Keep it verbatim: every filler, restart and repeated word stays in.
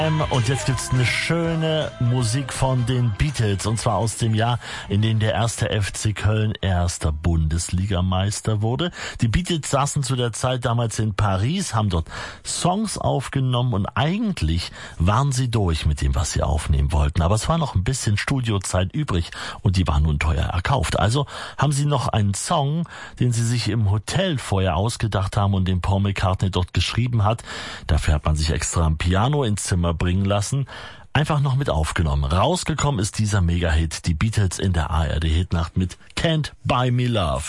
Und jetzt gibt's eine schöne Musik von den Beatles, und zwar aus dem Jahr, in dem der erste F C Köln erster Bundesligameister wurde. Die Beatles saßen zu der Zeit damals in Paris, haben dort Songs aufgenommen und eigentlich waren sie durch mit dem, was sie aufnehmen wollten. Aber es war noch ein bisschen Studiozeit übrig und die war nun teuer erkauft. Also haben sie noch einen Song, den sie sich im Hotel vorher ausgedacht haben und den Paul McCartney dort geschrieben hat. Dafür hat man sich extra ein Piano ins Zimmer bringen lassen, einfach noch mit aufgenommen. Rausgekommen ist dieser Mega-Hit, die Beatles in der A R D-Hitnacht mit Can't Buy Me Love.